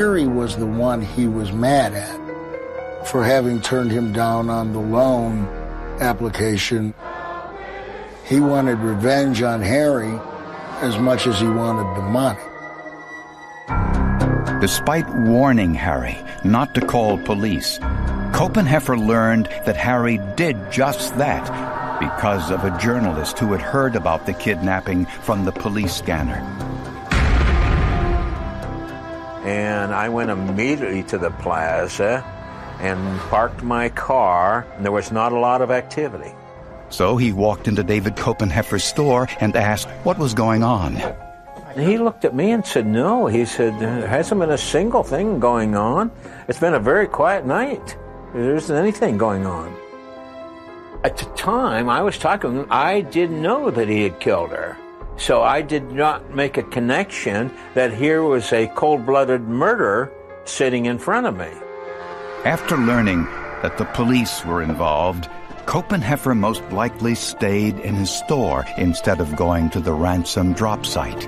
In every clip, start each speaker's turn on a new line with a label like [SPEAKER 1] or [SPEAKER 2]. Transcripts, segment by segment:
[SPEAKER 1] Harry was the one he was mad at for having turned him down on the loan application. He wanted revenge on Harry as much as he wanted the money.
[SPEAKER 2] Despite warning Harry not to call police, Copenheffer learned that Harry did just that because of a journalist who had heard about the kidnapping from the police scanner.
[SPEAKER 3] And I went immediately to the plaza and parked my car, and there was not a lot of activity.
[SPEAKER 2] So he walked into David Copenheffer's store and asked what was going on.
[SPEAKER 3] He looked at me and said, no. He said, there hasn't been a single thing going on. It's been a very quiet night. There isn't anything going on. At the time I was talking to him, I didn't know that he had killed her. So I did not make a connection that here was a cold-blooded murder sitting in front of me.
[SPEAKER 2] After learning that the police were involved, Copenheffer most likely stayed in his store instead of going to the ransom drop site.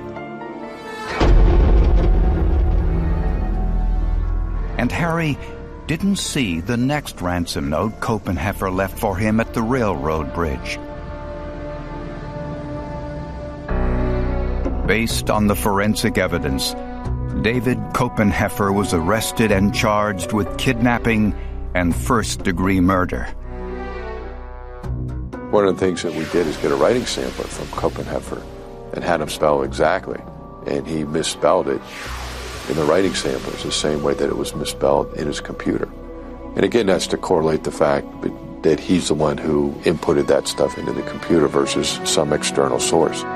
[SPEAKER 2] And Harry didn't see the next ransom note Copenheffer left for him at the railroad bridge. Based on the forensic evidence, David Copenheffer was arrested and charged with kidnapping and first-degree murder.
[SPEAKER 4] One of the things that we did is get a writing sampler from Copenheffer and had him spell exactly. And he misspelled it in the writing samplers the same way that it was misspelled in his computer. And again, that's to correlate the fact that he's the one who inputted that stuff into the computer versus some external source.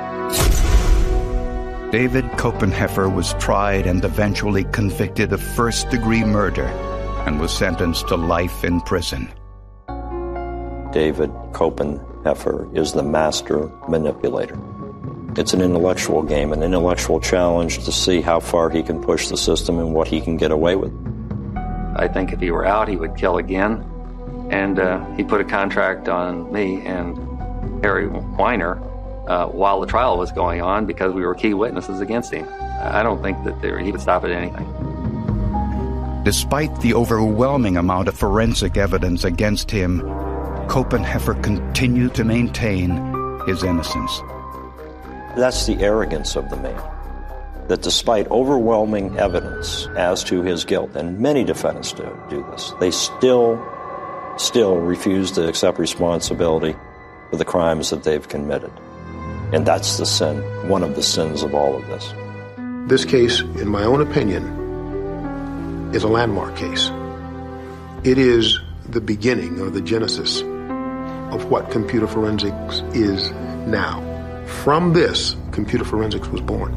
[SPEAKER 2] David Copenheffer was tried and eventually convicted of first-degree murder and was sentenced to life in prison.
[SPEAKER 5] David Copenheffer is the master manipulator. It's an intellectual game, an intellectual challenge to see how far he can push the system and what he can get away with.
[SPEAKER 6] I think if he were out, he would kill again. And he put a contract on me and Harry Weiner while the trial was going on because we were key witnesses against him. I don't think that he would stop at anything.
[SPEAKER 2] Despite the overwhelming amount of forensic evidence against him, Copenheffer continued to maintain his innocence.
[SPEAKER 5] That's the arrogance of the man, that despite overwhelming evidence as to his guilt, and many defendants do this, they still refuse to accept responsibility for the crimes that they've committed. And that's the sin, one of the sins of all of this.
[SPEAKER 7] This case, in my own opinion, is a landmark case. It is the beginning or the genesis of what computer forensics is now. From this, computer forensics was born.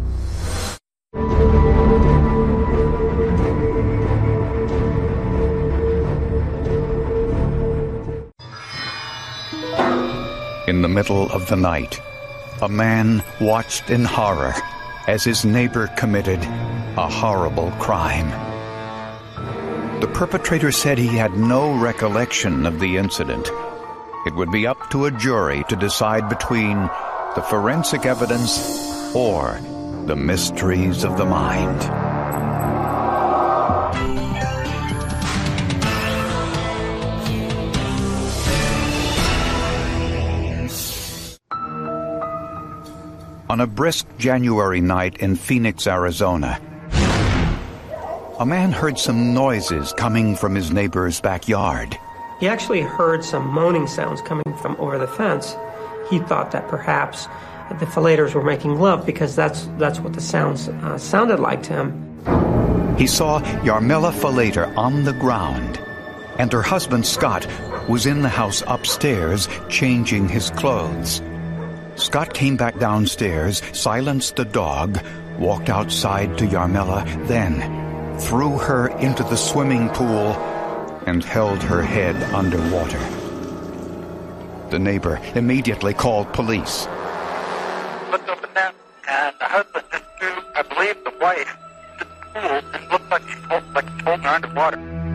[SPEAKER 2] In the middle of the night, a man watched in horror as his neighbor committed a horrible crime. The perpetrator said he had no recollection of the incident. It would be up to a jury to decide between the forensic evidence or the mysteries of the mind. On a brisk January night in Phoenix, Arizona, a man heard some noises coming from his neighbor's backyard.
[SPEAKER 8] He actually heard some moaning sounds coming from over the fence. He thought that perhaps the Falaters were making love because that's what the sounds sounded like to him.
[SPEAKER 2] He saw Yarmila Falater on the ground, and her husband Scott was in the house upstairs changing his clothes. Scott came back downstairs, silenced the dog, walked outside to Yarmila, then threw her into the swimming pool and held her head underwater. The neighbor immediately called police.
[SPEAKER 9] Looked up and down, and the husband just threw, I believe, the wife into the pool and looked like he pulled her underwater.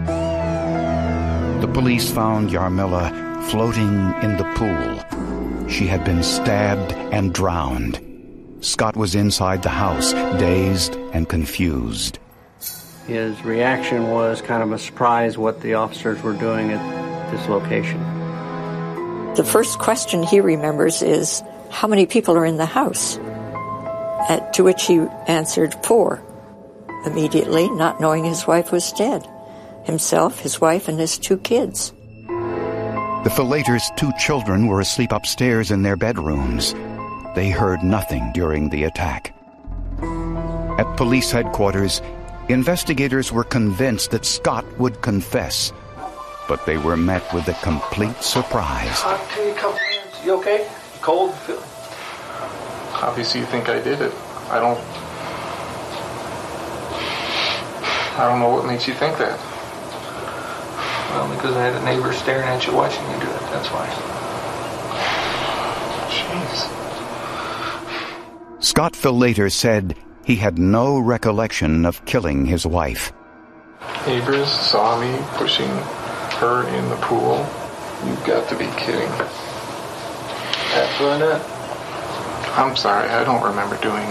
[SPEAKER 2] The police found Yarmila floating in the pool. She had been stabbed and drowned. Scott was inside the house, dazed and confused.
[SPEAKER 10] His reaction was kind of a surprise what the officers were doing at this location.
[SPEAKER 11] The first question he remembers is, how many people are in the house? To which he answered 4, immediately, not knowing his wife was dead. Himself, his wife, and his 2 kids.
[SPEAKER 2] The Folaters' 2 children were asleep upstairs in their bedrooms. They heard nothing during the attack. At police headquarters, investigators were convinced that Scott would confess, but they were met with a complete surprise.
[SPEAKER 12] I'll take a couple minutes. You okay? You cold?
[SPEAKER 13] Obviously you think I did it. I don't know what makes you think that.
[SPEAKER 12] Well, because I had a neighbor staring at you watching you do it, that's why.
[SPEAKER 13] Jeez.
[SPEAKER 2] Scott Falater said he had no recollection of killing his wife.
[SPEAKER 13] Neighbors saw me pushing her in the pool. You've got to be kidding.
[SPEAKER 12] Absolutely not.
[SPEAKER 13] I'm sorry, I don't remember doing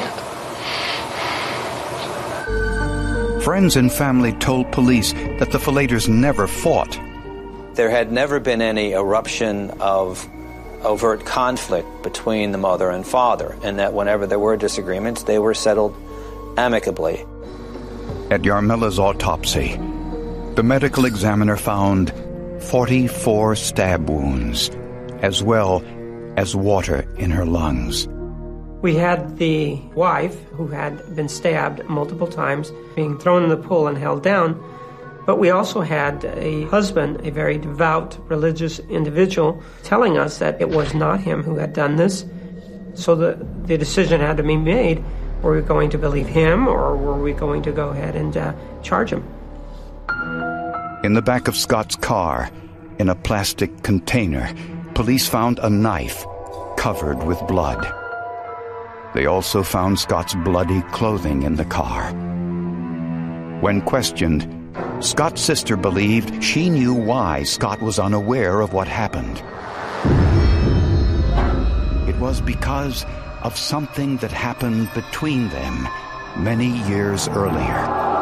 [SPEAKER 13] it.
[SPEAKER 2] Friends and family told police that the Falaters never fought.
[SPEAKER 14] There had never been any eruption of overt conflict between the mother and father, and that whenever there were disagreements, they were settled amicably.
[SPEAKER 2] At Yarmila's autopsy, the medical examiner found 44 stab wounds, as well as water in her lungs.
[SPEAKER 8] We had the wife, who had been stabbed multiple times, being thrown in the pool and held down. But we also had a husband, a very devout religious individual, telling us that it was not him who had done this. So the decision had to be made. Were we going to believe him, or were we going to go ahead and charge him?
[SPEAKER 2] In the back of Scott's car, in a plastic container, police found a knife covered with blood. They also found Scott's bloody clothing in the car. When questioned, Scott's sister believed she knew why Scott was unaware of what happened. It was because of something that happened between them many years earlier.